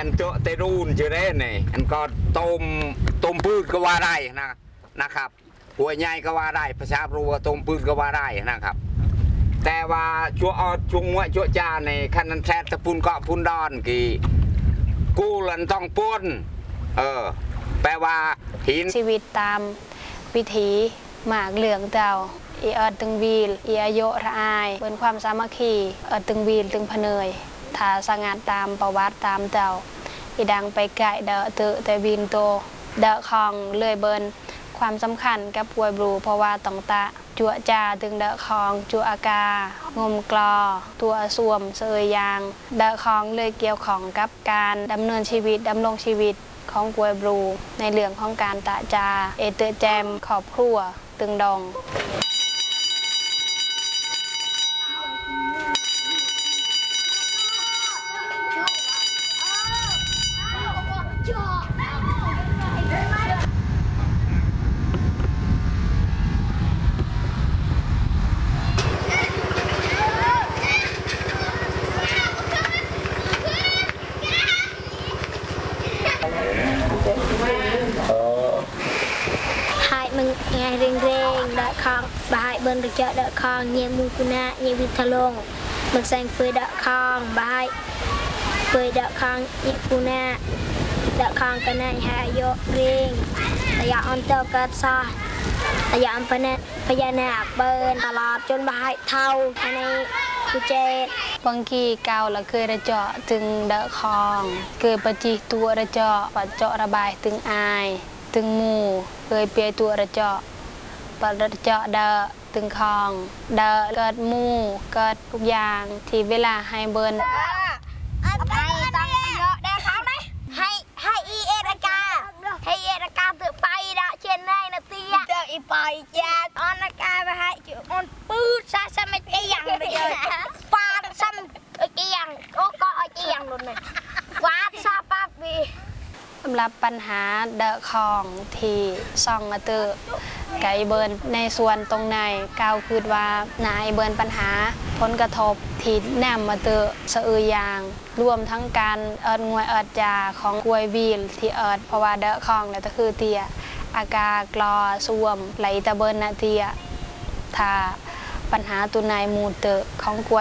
นโจเตรูนจะได้เนี่ยอันก็ต้มพืชก็ว่าได้นะครับหัวใหญ่ก็ว่าได้ภาษาบรูว่าต้มพืชก็ว่าได้นะครับแต่ว่าชัวออดชัวงวชัวจาในคันนันแทตะพุนเกาะพุนดอนกี่กู้หลันต้องป้นแปลว่าหินชีวิตตามวิถีหมากเหลืองเจ้าอีเอิดตึงวีลอีอายุระอายเป็นความสามัคคีเอิดตึงวีลตึงพเนยถ้าสงัดตามประวัติตามเจ้าอีดังไปไก่เดาเตอแต่วีนโตเดาคองเลื่อยเบินความสำคัญกับป่วยบลูเพราะว่าต้องตะจั่วจาตึงเดาคองจั่วอากางมกลอตัวสวมเสยยางเดาคองเลยเกี่ยวของกับการดำเนินชีวิตดำรงชีวิตของกวยบลูในเรื่องของการตะจาเอเตอแจมขอบครัวตึงดองมึงไงเร่งเดาคองบายเบิร์นเจาะเดาคองเยี่ยมูกุนาเยี่ยวิทลงมึงแซงเฟยเดาคองบายเฟยเดาคองเยี่ยกุนาเดาคองกันในหายเร่งแต่ยาอันเตอร์กัดซาแต่ยาอันพญานาคเบิร์นตลอดจนบายเท่าภายในกุเจบางกีเกาและเคยระเจาะจึงเดาคองเกิดปฏิตัวระเจาะปัดเจาะระบายตึงอายตึงมูเคยเปียตัวระเจาะปัดระเจาะเดาตึงคองเดาเกิดมูเกิดทุกอย่างที่เวลาให้เบิร์นให้ต้องเยอะได้เขาไหมให้อีเอรากาให้เอรากาถือไปละเช่นได้นะเตี้ยเจออีไปจ้าออนากาไปให้จุมันปื้ดซะซ้ำไม่เกี่ยงเลยฟาดซ้ำเกี่ยงก็เกี่ยงหลุดเลยฟาดซาปั๊บวีสำหรับปัญหาเดอะคองที่ซองเตอร์ไก่เบิร์นในส่วนตรงในก้าวคือว่านายเบิร์นปัญหาผลกระทบที่แนมมาเตอร์สะอือยางรวมทั้งการงวยจาของกวยวีลที่เพราะว่าเดอะคองเนี่ยก็คือเตียอากากรอส่วมไหลตะเบิร์นนาเตียถ้าปัญหาตัวนายมูเตอร์ของกวย